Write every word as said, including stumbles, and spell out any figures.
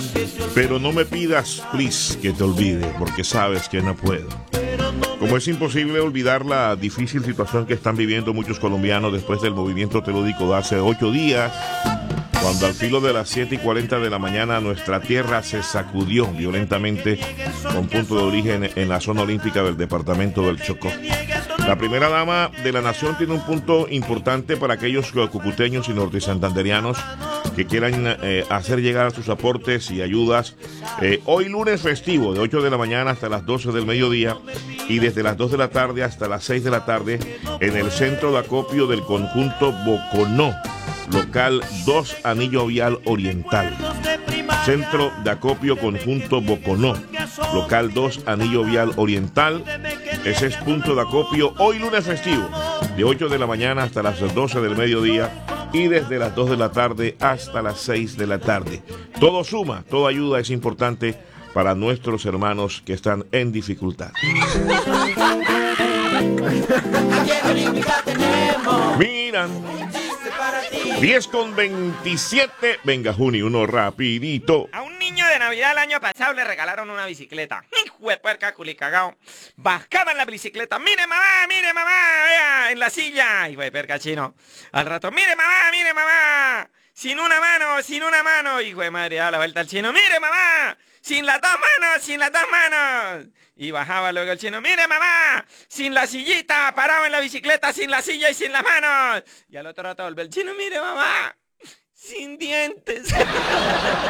Pero no me pidas, please, que te olvide, porque sabes que no puedo. Como es imposible olvidar la difícil situación que están viviendo muchos colombianos después del movimiento telúrico de hace ocho días, cuando al filo de las siete y cuarenta de la mañana nuestra tierra se sacudió violentamente con punto de origen en la zona olímpica del departamento del Chocó. La primera dama de la nación tiene un punto importante para aquellos cucuteños y norte-santanderianos que quieran eh, hacer llegar sus aportes y ayudas. Eh, hoy lunes festivo, de ocho de la mañana hasta las doce del mediodía y desde las dos de la tarde hasta las seis de la tarde en el centro de acopio del conjunto Boconó, local dos Anillo Vial Oriental. Centro de acopio conjunto Boconó, local dos Anillo Vial Oriental. Ese es punto de acopio hoy lunes festivo, de ocho de la mañana hasta las doce del mediodía y desde las dos de la tarde hasta las seis de la tarde. Todo suma, toda ayuda es importante para nuestros hermanos que están en dificultad. Miran, diez con veintisiete. Venga, Juni, uno rapidito. A un niño de Navidad el año pasado le regalaron una bicicleta. Hijo de puerca, culicagao. Bajaba en la bicicleta. Mire, mamá, mire, mamá, vea, en la silla. Hijo de puerca chino. Al rato, mire, mamá, mire, mamá. Sin una mano, sin una mano. Hijo de madre, da la vuelta al chino. Mire, mamá. Sin las dos manos, sin las dos manos. Y bajaba luego el chino. Mire, mamá. Sin la sillita. Parado en la bicicleta, sin la silla y sin las manos. Y al otro rato volvió el chino. Mire, mamá. Sin dientes.